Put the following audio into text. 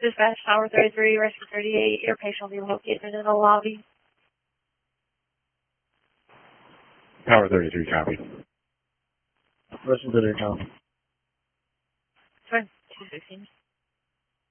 Dispatch Tower 33, Rescue 38, your patient will be located in the lobby. Tower 33, copy. Rescue 38, copy. 216.